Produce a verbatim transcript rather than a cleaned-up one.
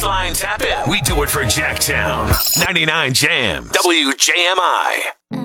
line tap in. We do it for Jacktown. ninety-nine Jams. W J M I.